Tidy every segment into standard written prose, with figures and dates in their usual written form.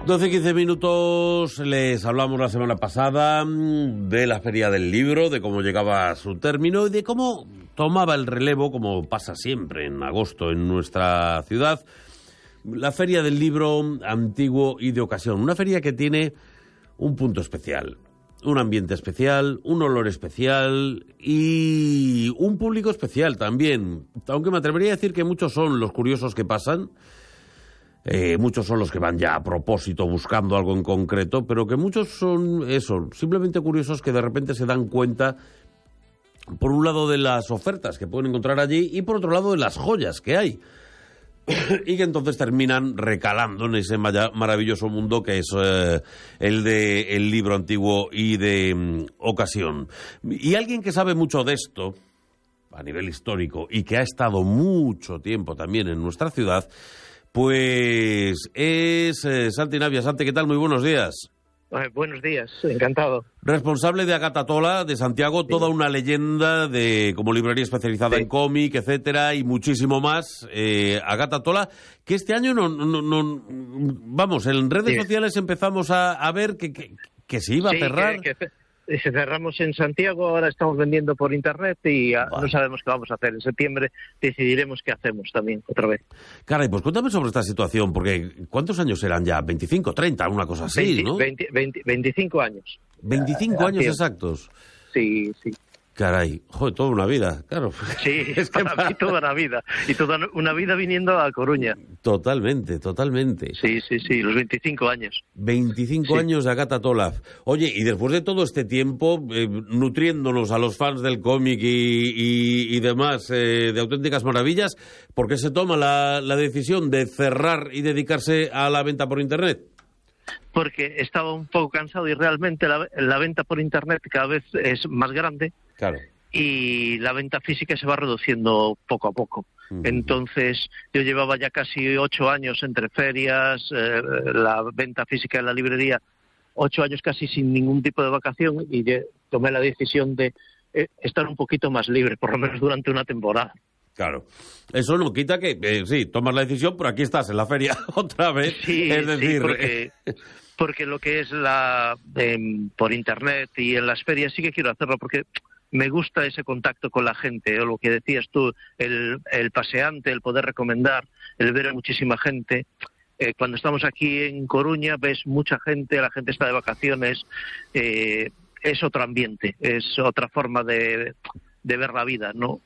12 y 15 minutos, les hablamos la semana pasada de la Feria del Libro, de cómo llegaba a su término y de cómo tomaba el relevo, como pasa siempre en agosto en nuestra ciudad, la Feria del Libro antiguo y de ocasión. Una feria que tiene un punto especial, un ambiente especial, un olor especial y un público especial también. Aunque me atrevería a decir que muchos son los curiosos que pasan. Muchos son los que van ya a propósito buscando algo en concreto, pero que muchos son eso, simplemente curiosos que de repente se dan cuenta, por un lado, de las ofertas que pueden encontrar allí y por otro lado de las joyas que hay. Y que entonces terminan recalando en ese maravilloso mundo que es el del libro antiguo y de ocasión. Y alguien que sabe mucho de esto, a nivel histórico, y que ha estado mucho tiempo también en nuestra ciudad, pues es Santi Navia. Santi, ¿qué tal? Muy buenos días. Buenos días, encantado. Responsable de Agatatola, de Santiago, sí. Toda una leyenda de como librería especializada en cómic, etcétera, y muchísimo más. Agatatola, que este año vamos, en redes sociales empezamos a ver que se iba a cerrar. Que cerramos en Santiago, ahora estamos vendiendo por internet y no sabemos qué vamos a hacer. En septiembre decidiremos qué hacemos también, otra vez. Caray, pues cuéntame sobre esta situación, porque ¿cuántos años eran ya? ¿25, 30, una cosa así, ¿no? 25 años. 25 años exactos. Sí, sí. Caray, joder, toda una vida, claro. Sí, es que para mí toda una vida. Y toda una vida viniendo a Coruña. Totalmente, totalmente. Sí, los 25 años. 25 años de Agatatola. Oye, y después de todo este tiempo, nutriéndonos a los fans del cómic y demás, de auténticas maravillas, ¿por qué se toma la decisión de cerrar y dedicarse a la venta por Internet? Porque estaba un poco cansado y realmente la venta por Internet cada vez es más grande. Claro. Y la venta física se va reduciendo poco a poco. Entonces, yo llevaba ya casi 8 años entre ferias, la venta física en la librería, 8 años casi sin ningún tipo de vacación, y tomé la decisión de estar un poquito más libre, por lo menos durante una temporada. Claro. Eso no quita que, sí, tomas la decisión, pero aquí estás, en la feria, otra vez. Sí, es decir... porque lo que es por Internet y en las ferias sí que quiero hacerlo, porque me gusta ese contacto con la gente, o lo que decías tú, el paseante, el poder recomendar, el ver a muchísima gente. Cuando estamos aquí en Coruña ves mucha gente, la gente está de vacaciones, es otro ambiente, es otra forma de ver la vida, ¿no?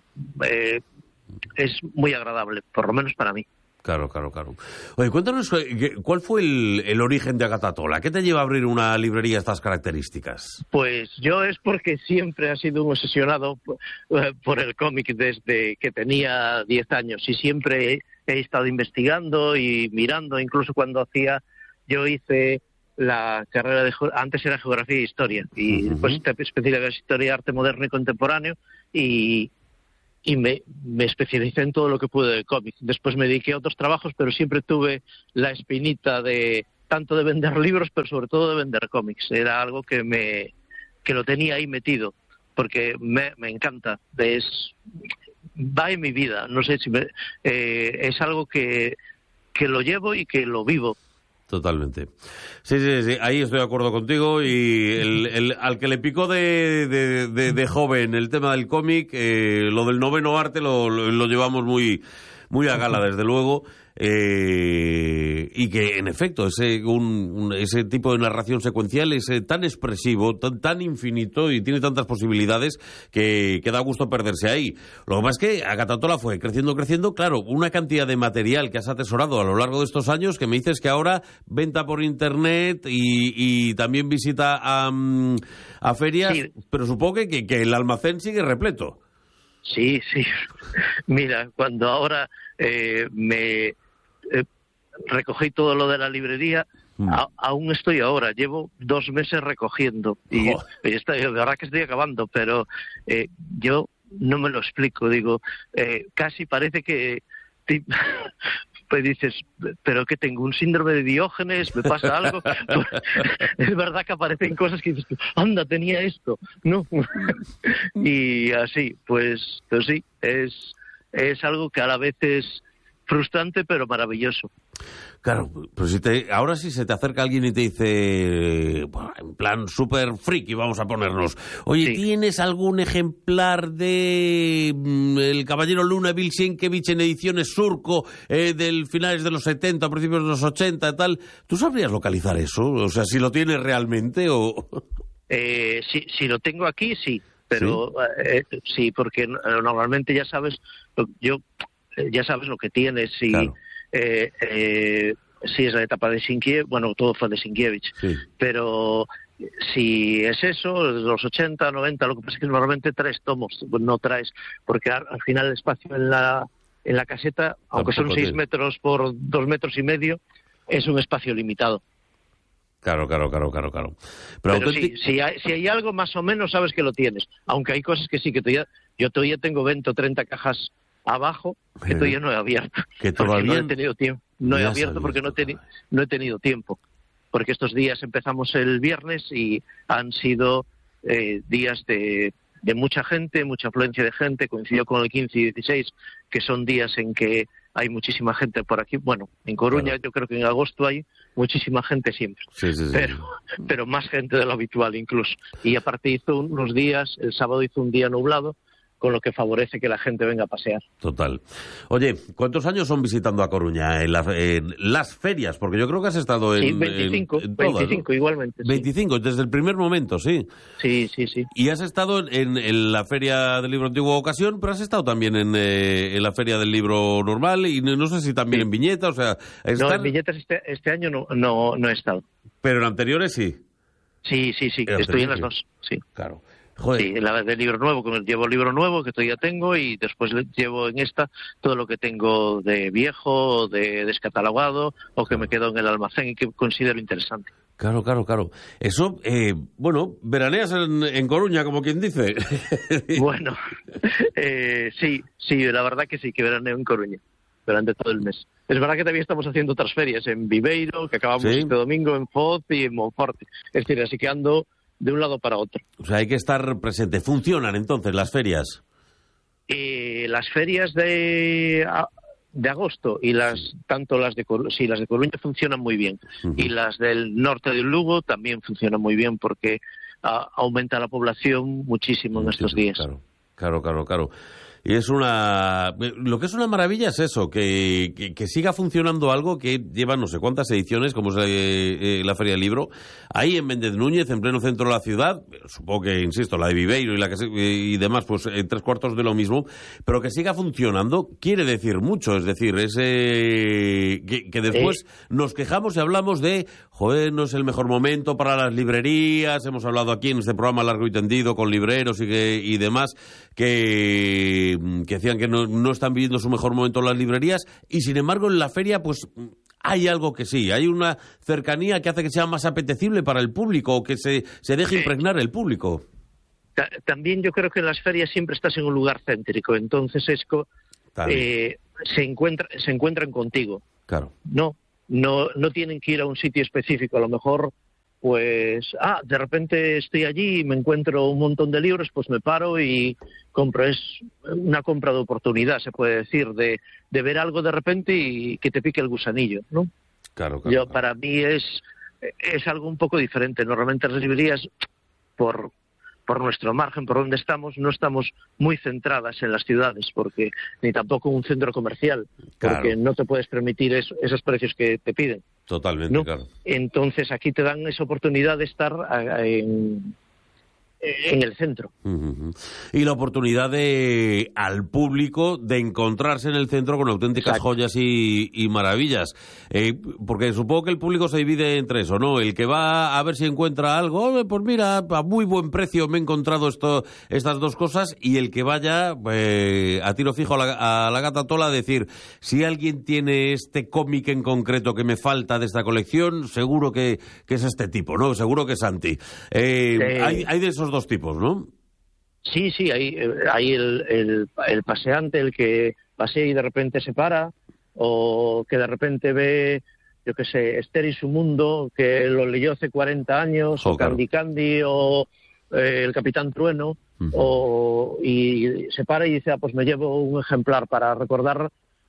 Es muy agradable, por lo menos para mí. Claro. Oye, cuéntanos, ¿cuál fue el origen de Agatatola? ¿Qué te lleva a abrir una librería de estas características? Pues yo es porque siempre he sido un obsesionado por el cómic desde que tenía 10 años y siempre he estado investigando y mirando, incluso cuando yo hice la carrera antes era Geografía e Historia y después especialidad en Historia, Arte Moderno y Contemporáneo y me especialicé en todo lo que pude de cómic. Después me dediqué a otros trabajos, pero siempre tuve la espinita tanto de vender libros, pero sobre todo de vender cómics. Era algo que lo tenía ahí metido, porque me encanta. Va en mi vida. No sé si es algo que lo llevo y que lo vivo. Totalmente. Sí, ahí estoy de acuerdo contigo y al que le picó de joven el tema del cómic, lo del noveno arte lo llevamos muy a gala, desde luego, y que en efecto ese tipo de narración secuencial es tan expresivo, tan infinito y tiene tantas posibilidades que da gusto perderse ahí. Lo que pasa es que Agatatola fue creciendo, claro, una cantidad de material que has atesorado a lo largo de estos años, que me dices que ahora venta por internet y también visita a ferias, sí. Pero supongo que el almacén sigue repleto. Sí. Mira, cuando ahora me recogí todo lo de la librería, aún estoy ahora, llevo 2 meses recogiendo y de verdad que estoy acabando, pero yo no me lo explico, digo, casi parece que pues dices, pero que tengo un síndrome de Diógenes, me pasa algo. Es verdad que aparecen cosas que dices, anda, tenía esto, ¿no? Y así, pues sí, es algo que a la vez es frustrante pero maravilloso. Claro, pues ahora sí se te acerca alguien y te dice, bueno, en plan súper friki, vamos a ponernos, oye, Sí. ¿tienes algún ejemplar de El Caballero Luna Bill Sienkiewicz en ediciones Surco del finales de los 70, principios de los 80 tal? ¿Tú sabrías localizar eso? O sea, si lo tienes realmente o... Si lo tengo aquí, sí. Pero sí, porque normalmente ya sabes, ya sabes lo que tienes. Y, claro. si es la etapa de Sienkiewicz, bueno, todo fue de Sienkiewicz, Sí. pero si es eso, los 80, 90, lo que pasa es que normalmente 3 tomos, no traes, porque al final el espacio en la caseta, aunque son 6 metros por 2 metros y medio, es un espacio limitado. Claro. Pero sí, si hay algo más o menos sabes que lo tienes, aunque hay cosas que sí, que yo todavía tengo 20 o 30 cajas abajo que todavía no he abierto. Que todavía no he tenido tiempo. No he abierto porque no he tenido tiempo. Porque estos días empezamos el viernes y han sido días de mucha gente, mucha afluencia de gente. Coincidió con el 15 y 16, que son días en que hay muchísima gente por aquí. Bueno, en Coruña yo creo que en agosto hay muchísima gente siempre. Sí. Pero más gente de lo habitual incluso. Y aparte hizo unos días, el sábado hizo un día nublado, con lo que favorece que la gente venga a pasear. Total. Oye, ¿cuántos años son visitando a Coruña en las ferias? Porque yo creo que has estado en... Sí, 25, en todas, 25 ¿no? igualmente. 25, sí. Desde el primer momento, sí. Sí. Y has estado en la Feria del Libro Antiguo Ocasión, pero has estado también en la Feria del Libro Normal y no sé si también en Viñeta, o sea... No, en Viñetas este año no he estado. Pero en anteriores sí. Sí, estoy en las dos, sí. Claro. Joder. Sí, en la del libro nuevo, que llevo el libro nuevo que todavía tengo, y después llevo en esta todo lo que tengo de viejo, de descatalogado, o que me quedo en el almacén y que considero interesante. Claro. Eso, veraneas en Coruña, como quien dice. Bueno, sí, la verdad que sí, que veraneo en Coruña durante todo el mes. Es verdad que también estamos haciendo otras ferias en Viveiro, que acabamos este domingo, en Foz y en Monforte. Es decir, así que ando de un lado para otro. O sea, hay que estar presente. ¿Funcionan entonces las ferias? Las ferias de agosto y tanto las de Coruña funcionan muy bien. Uh-huh. Y las del norte de Lugo también funcionan muy bien porque aumenta la población muchísimo en estos días. Claro. Y lo que es una maravilla es eso, que siga funcionando algo que lleva no sé cuántas ediciones, como es la Feria del Libro, ahí en Méndez Núñez, en pleno centro de la ciudad, supongo que, insisto, la de Viveiro y demás, pues 3/4 de lo mismo, pero que siga funcionando quiere decir mucho, es decir, que después nos quejamos y hablamos de, joder, no es el mejor momento para las librerías, hemos hablado aquí en este programa largo y tendido con libreros y demás, que decían que no están viviendo su mejor momento en las librerías, y sin embargo en la feria pues hay algo que sí, hay una cercanía que hace que sea más apetecible para el público, o que se deje impregnar el público. También yo creo que en las ferias siempre estás en un lugar céntrico, entonces se encuentran contigo. Claro. No tienen que ir a un sitio específico, a lo mejor pues, de repente estoy allí y me encuentro un montón de libros, pues me paro y compro. Es una compra de oportunidad, se puede decir, de ver algo de repente y que te pique el gusanillo, ¿no? Claro. Para mí es algo un poco diferente. Normalmente las librerías, por nuestro margen, por donde estamos, no estamos muy centradas en las ciudades, porque ni tampoco en un centro comercial, porque no te puedes permitir esos precios que te piden. Totalmente, ¿no? Claro. Entonces aquí te dan esa oportunidad de estar en el centro. Uh-huh. Y la oportunidad al público de encontrarse en el centro con auténticas joyas y maravillas. Porque supongo que el público se divide entre eso, ¿no? El que va a ver si encuentra algo, pues mira, a muy buen precio me he encontrado estas dos cosas, y el que vaya a tiro fijo a la gata tola a decir, si alguien tiene este cómic en concreto que me falta de esta colección, seguro que es este tipo, ¿no? Seguro que es Santi. Hay de esos dos tipos, ¿no? Sí, hay el paseante, el que pasea y de repente se para, o que de repente ve, yo qué sé, Esther y su mundo, que lo leyó hace 40 años, o Candy Candy, o El Capitán Trueno, y se para y dice, pues me llevo un ejemplar para recordar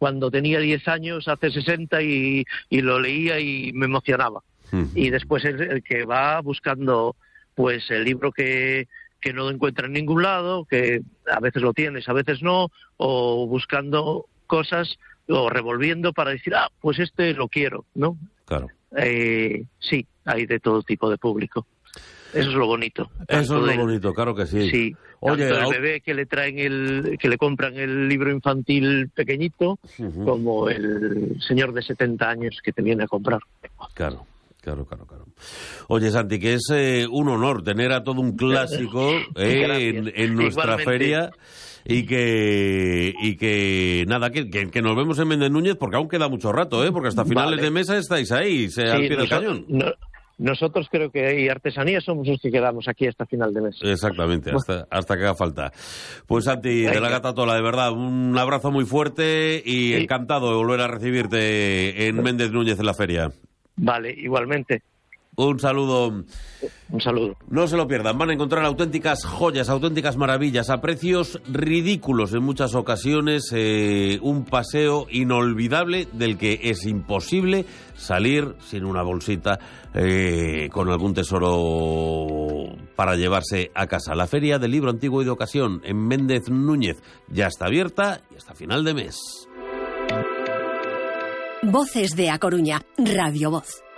cuando tenía 10 años, hace 60, y lo leía y me emocionaba. Y después el que va buscando pues el libro que no lo encuentra en ningún lado, que a veces lo tienes, a veces no, o buscando cosas o revolviendo para decir, pues este lo quiero, ¿no? Claro. Sí, hay de todo tipo de público. Eso es lo bonito. Eso es lo bonito, claro que sí. Sí. Oye, tanto el bebé que le traen que le compran el libro infantil pequeñito, como el señor de 70 años que te viene a comprar. Claro. Oye, Santi, que es un honor tener a todo un clásico en nuestra feria y que nada, que nos vemos en Méndez Núñez, porque aún queda mucho rato, porque hasta finales de mes estáis ahí, al pie del cañón. Nosotros creo que hay artesanía, somos los que quedamos aquí hasta final de mes. Exactamente, hasta que haga falta. Pues Santi, de la Gata Tola, de verdad, un abrazo muy fuerte y encantado de volver a recibirte en Méndez Núñez en la feria. Vale, igualmente. Un saludo. Un saludo. No se lo pierdan, van a encontrar auténticas joyas, auténticas maravillas, a precios ridículos en muchas ocasiones, un paseo inolvidable del que es imposible salir sin una bolsita con algún tesoro para llevarse a casa. La Feria del Libro Antiguo y de Ocasión en Méndez Núñez ya está abierta y hasta final de mes. Voces de A Coruña, Radio Voz.